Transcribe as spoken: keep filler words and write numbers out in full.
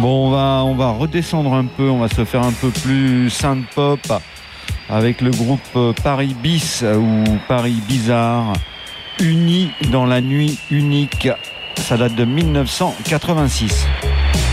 Bon, on va, on va redescendre un peu, on va se faire un peu plus synth-pop avec le groupe Paris Bis ou Paris Bizarre, Unis dans la nuit unique. Ça date de mille neuf cent quatre-vingt-six.